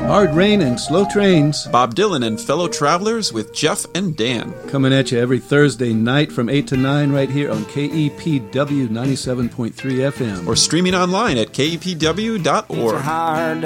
Hard Rain and Slow Trains. Bob Dylan and Fellow Travelers with Jeff and Dan. Coming at you every Thursday night from 8 to 9 right here on KEPW 97.3 FM. Or streaming online at kepw.org. Hard.